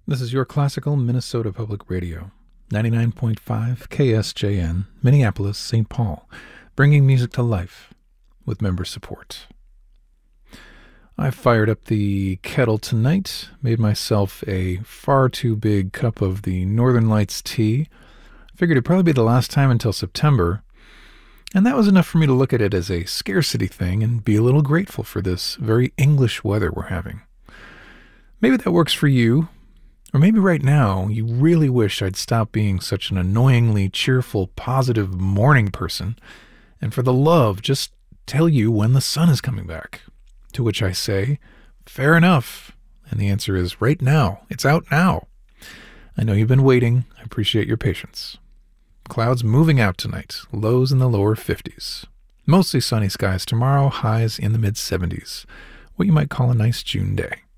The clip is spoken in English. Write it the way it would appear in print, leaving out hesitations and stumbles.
This is your classical Minnesota Public Radio, 99.5 KSJN, Minneapolis, St. Paul, bringing music to life with member support. I fired up the kettle tonight, made myself a far too big cup of the Northern Lights tea. Figured it'd probably be the last time until September, and that was enough for me to look at it as a scarcity thing and be a little grateful for this very English weather we're having. Maybe that works for you. Or maybe right now, you really wish I'd stop being such an annoyingly cheerful, positive morning person, and for the love, just tell you when the sun is coming back. To which I say, fair enough. And the answer is right now. It's out now. I know you've been waiting. I appreciate your patience. Clouds moving out tonight, lows in the lower 50s. Mostly sunny skies tomorrow, highs in the mid-70s. What you might call a nice June day.